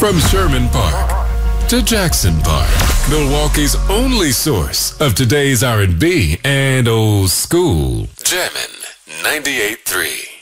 From Sherman Park to Jackson Park, Milwaukee's only source of today's R&B and old school. Jammin' 98.3.